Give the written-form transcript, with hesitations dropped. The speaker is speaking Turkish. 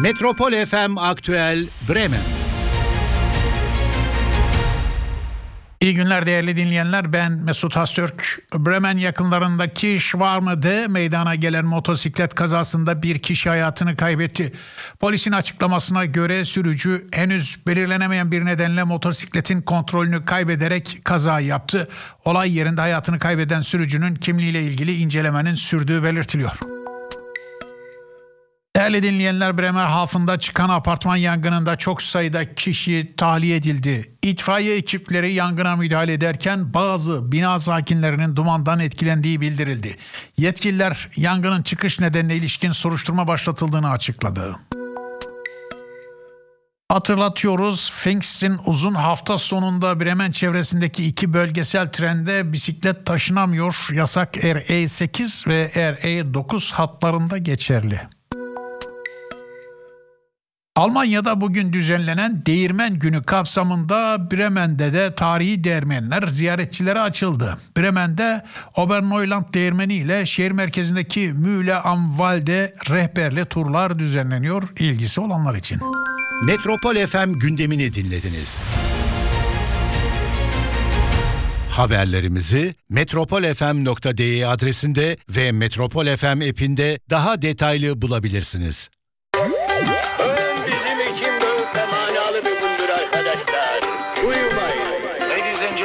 Metropol FM Aktüel Bremen. İyi günler değerli dinleyenler, ben Mesut Hastürk. Bremen yakınlarındaki Schwarm'de meydana gelen motosiklet kazasında bir kişi hayatını kaybetti. Polisin açıklamasına göre sürücü henüz belirlenemeyen bir nedenle motosikletin kontrolünü kaybederek kaza yaptı. Olay yerinde hayatını kaybeden sürücünün kimliğiyle ilgili incelemenin sürdüğü belirtiliyor. Değerli dinleyenler, Bremerhaven'da çıkan apartman yangınında çok sayıda kişi tahliye edildi. İtfaiye ekipleri yangına müdahale ederken bazı bina sakinlerinin dumandan etkilendiği bildirildi. Yetkililer yangının çıkış nedenine ilişkin soruşturma başlatıldığını açıkladı. Hatırlatıyoruz, Pfingst'in uzun hafta sonunda Bremen çevresindeki 2 bölgesel trende bisiklet taşınamıyor. Yasak RE8 ve RE9 hatlarında geçerli. Almanya'da bugün düzenlenen Değirmen Günü kapsamında Bremen'de de tarihi değirmenler ziyaretçilere açıldı. Bremen'de Oberneuland Değirmeni ile şehir merkezindeki Mühle am Walde rehberli turlar düzenleniyor, ilgisi olanlar için. Metropol FM gündemini dinlediniz. Haberlerimizi metropolfm.de adresinde ve Metropol FM app'inde daha detaylı bulabilirsiniz.